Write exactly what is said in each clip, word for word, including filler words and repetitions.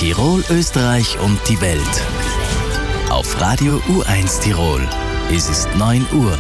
Tirol, Österreich und die Welt. Auf Radio U eins Tirol. Es ist neun Uhr.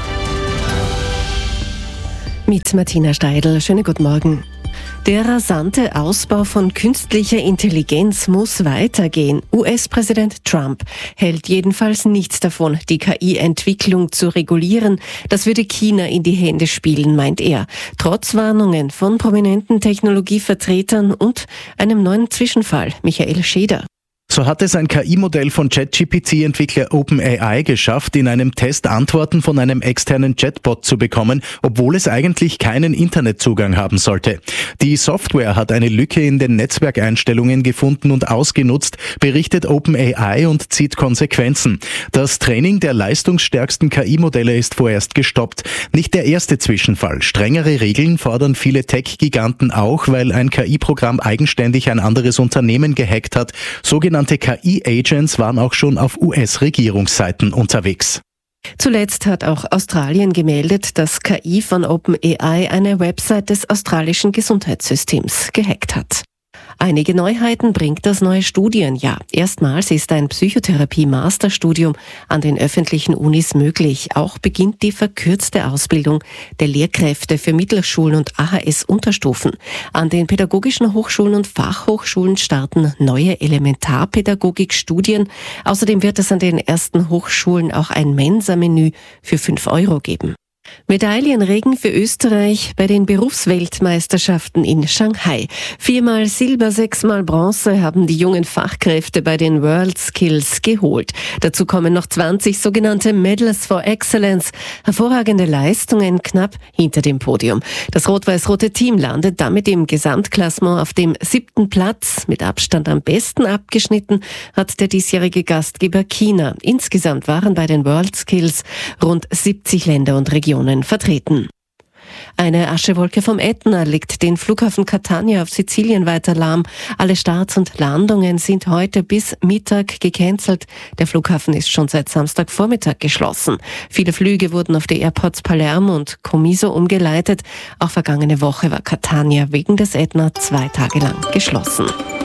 Mit Martina Steidl. Schönen guten Morgen. Der rasante Ausbau von künstlicher Intelligenz muss weitergehen. U S-Präsident Trump hält jedenfalls nichts davon, die K I-Entwicklung zu regulieren. Das würde China in die Hände spielen, meint er. Trotz Warnungen von prominenten Technologievertretern und einem neuen Zwischenfall. Michael Scheder. So hat es ein K I-Modell von ChatGPT-Entwickler OpenAI geschafft, in einem Test Antworten von einem externen Chatbot zu bekommen, obwohl es eigentlich keinen Internetzugang haben sollte. Die Software hat eine Lücke in den Netzwerkeinstellungen gefunden und ausgenutzt, berichtet OpenAI und zieht Konsequenzen. Das Training der leistungsstärksten K I-Modelle ist vorerst gestoppt. Nicht der erste Zwischenfall. Strengere Regeln fordern viele Tech-Giganten auch, weil ein K I-Programm eigenständig ein anderes Unternehmen gehackt hat. Sogenannte K I-Agents waren auch schon auf U S-Regierungsseiten unterwegs. Zuletzt hat auch Australien gemeldet, dass K I von OpenAI eine Website des australischen Gesundheitssystems gehackt hat. Einige Neuheiten bringt das neue Studienjahr. Erstmals ist ein Psychotherapie-Masterstudium an den öffentlichen Unis möglich. Auch beginnt die verkürzte Ausbildung der Lehrkräfte für Mittelschulen und A H S-Unterstufen. An den pädagogischen Hochschulen und Fachhochschulen starten neue Elementarpädagogik-Studien. Außerdem wird es an den ersten Hochschulen auch ein Mensa-Menü für fünf Euro geben. Medaillenregen für Österreich bei den Berufsweltmeisterschaften in Shanghai. Viermal Silber, sechsmal Bronze haben die jungen Fachkräfte bei den WorldSkills geholt. Dazu kommen noch zwanzig sogenannte Medals for Excellence. Hervorragende Leistungen knapp hinter dem Podium. Das rot-weiß-rote Team landet damit im Gesamtklassement auf dem siebten Platz. Mit Abstand am besten abgeschnitten hat der diesjährige Gastgeber China. Insgesamt waren bei den WorldSkills rund siebzig Länder und Regionen vertreten. Eine Aschewolke vom Ätna legt den Flughafen Catania auf Sizilien weiter lahm. Alle Starts und Landungen sind heute bis Mittag gecancelt. Der Flughafen ist schon seit Samstagvormittag geschlossen. Viele Flüge wurden auf die Airports Palermo und Comiso umgeleitet. Auch vergangene Woche war Catania wegen des Ätna zwei Tage lang geschlossen.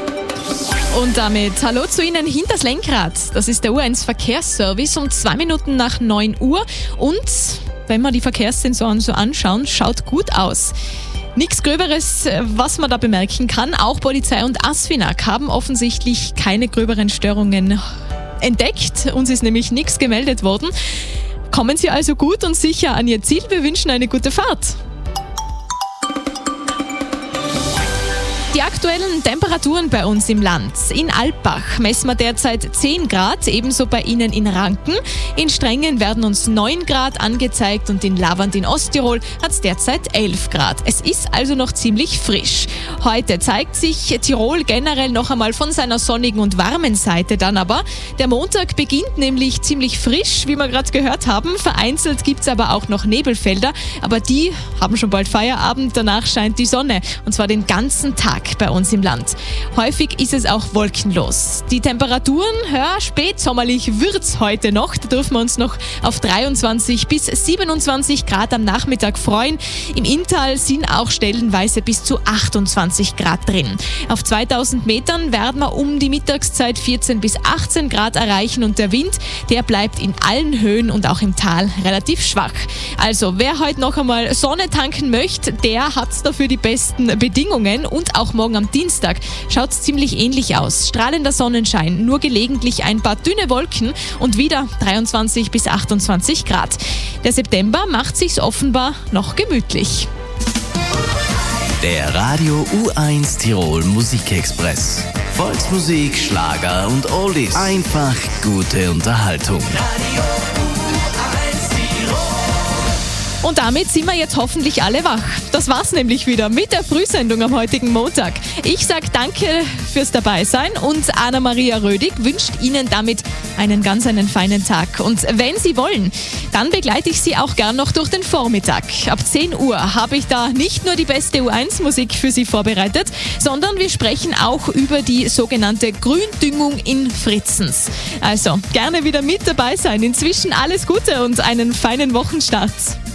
Und damit hallo zu Ihnen hinters Lenkrad. Das ist der U eins Verkehrsservice um zwei Minuten nach neun Uhr. Und wenn wir die Verkehrssensoren so anschauen, schaut gut aus. Nichts Gröberes, was man da bemerken kann. Auch Polizei und ASFINAG haben offensichtlich keine gröberen Störungen entdeckt. Uns ist nämlich nichts gemeldet worden. Kommen Sie also gut und sicher an Ihr Ziel. Wir wünschen eine gute Fahrt. Die aktuellen Temperaturen bei uns im Land. In Alpbach messen wir derzeit zehn Grad, ebenso bei Ihnen in Ranken. In Strengen werden uns neun Grad angezeigt und in Lavand in Osttirol hat es derzeit elf Grad. Es ist also noch ziemlich frisch. Heute zeigt sich Tirol generell noch einmal von seiner sonnigen und warmen Seite dann aber. Der Montag beginnt nämlich ziemlich frisch, wie wir gerade gehört haben. Vereinzelt gibt es aber auch noch Nebelfelder, aber die haben schon bald Feierabend. Danach scheint die Sonne und zwar den ganzen Tag bei uns im Land. Häufig ist es auch wolkenlos. Die Temperaturen, ja, spätsommerlich wird's heute noch. Da dürfen wir uns noch auf dreiundzwanzig bis siebenundzwanzig Grad am Nachmittag freuen. Im Inntal sind auch stellenweise bis zu achtundzwanzig Grad drin. Auf zweitausend Metern werden wir um die Mittagszeit vierzehn bis achtzehn Grad erreichen und der Wind, der bleibt in allen Höhen und auch im Tal relativ schwach. Also wer heute noch einmal Sonne tanken möchte, der hat dafür die besten Bedingungen und auch morgen am Dienstag schaut es ziemlich ähnlich aus. Strahlender Sonnenschein, nur gelegentlich ein paar dünne Wolken und wieder dreiundzwanzig bis achtundzwanzig Grad. Der September macht sich's offenbar noch gemütlich. Der Radio U eins Tirol Musikexpress. Volksmusik, Schlager und Oldies. Einfach gute Unterhaltung. Radio Und damit sind wir jetzt hoffentlich alle wach. Das war's nämlich wieder mit der Frühsendung am heutigen Montag. Ich sag danke fürs Dabeisein und Anna-Maria Rödig wünscht Ihnen damit einen ganz einen feinen Tag. Und wenn Sie wollen, dann begleite ich Sie auch gern noch durch den Vormittag. Ab zehn Uhr habe ich da nicht nur die beste U eins Musik für Sie vorbereitet, sondern wir sprechen auch über die sogenannte Gründüngung in Fritzens. Also gerne wieder mit dabei sein. Inzwischen alles Gute und einen feinen Wochenstart.